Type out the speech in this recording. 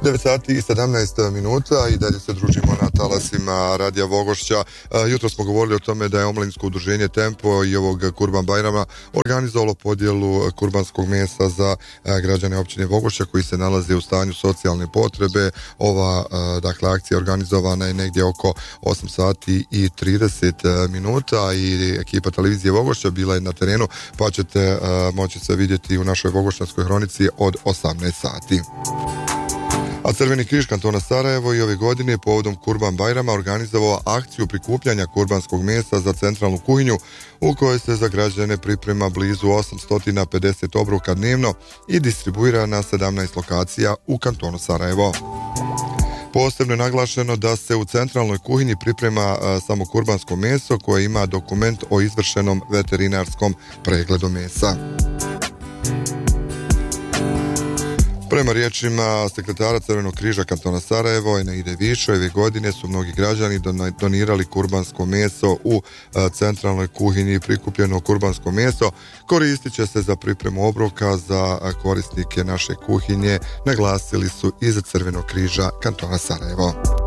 9 sati i 17 minuta i dalje se družimo na talasima Radija Vogošća. Jutro smo govorili o tome da je omladinsko udruženje Tempo i ovog Kurban Bajrama organizovalo podjelu kurbanskog mesa za građane općine Vogošća koji se nalaze u stanju socijalne potrebe. Ova akcija organizovana je negdje oko 8 sati i 30 minuta i ekipa televizije Vogošća bila je na terenu, pa ćete moći se vidjeti u našoj Vogošćanskoj hronici od 18 sati. A Crveni križ kantona Sarajevo i ove godine povodom Kurban Bajrama organizovao akciju prikupljanja kurbanskog mesa za centralnu kuhinju u kojoj se za građane priprema blizu 850 obroka dnevno i distribuira na 17 lokacija u kantonu Sarajevo. Posebno je naglašeno da se u centralnoj kuhinji priprema samo kurbansko meso koje ima dokument o izvršenom veterinarskom pregledu mesa. Prema riječima sekretara Crvenog križa kantona Sarajevo ne ide više. Ove godine su mnogi građani donirali kurbansko meso u centralnoj kuhinji. Prikupljeno kurbansko meso koristit će se za pripremu obroka za korisnike naše kuhinje, naglasili su iz Crvenog križa kantona Sarajevo.